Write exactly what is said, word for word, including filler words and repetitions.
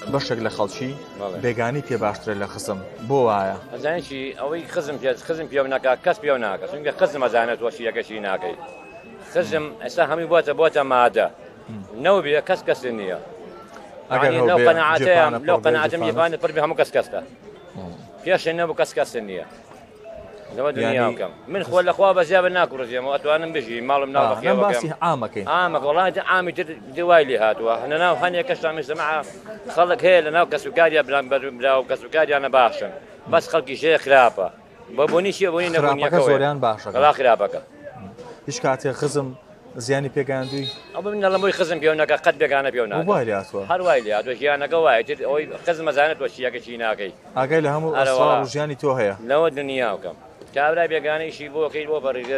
بەشێک لە خەڵکی بێگانی پێ باشترە لە خزم بۆ وایە ئەزانشی ئەوەی خزم پێ خزم پێ ناکە کەس پێ ناکە چونکە خزم ئەزانێت وەشی یەکەشی ناکەی خزم ئێستا هەمووی بۆتە بۆتە مادە نەو بێ کەس کەس نییە لەو قەناعەتەیە لەو قەناعەتم یەفانت پڕ بێ هەموو کەس کەسکە پێشێ نەبوو کەس کەس نییە لەوە دنیا بکەم من خۆ لەخوا بەزیابە ناکوڕزیێمەوە ئەتوانم بژی ماڵم ناو بەخێوە باسی ئامەکەی ئامەکە وڵاتی ئامی تر دوای لێ هاتووە هەنەناو هەنێک کەشتا مجتەمەع خەڵک هەیە لەناو کەسوکاریە برا و کەسوکاریانە باشن بەس خەڵکی شەیە خراپە بۆ بۆنی چییە بۆنی نەبوونیەکە زۆریان باشە بەڵا خراپەکە هیچ کاتێک خزم زیانی پێگەاندووی ئەو من لەمەوەی خزم پێ ناکە قەت بێگانە پێ ناکە هەر وای لێ هاتووە ژیانەکە وایە تر ئەوەی خزم ئەزانێت وەشی یەکەشی ناکەی ئاگای لە هەموو ئەسرار و ژیانی تۆ هەیە لەوە دنیا بکەم کابرای بێگانەیشی بۆ کەی بۆ بەڕێ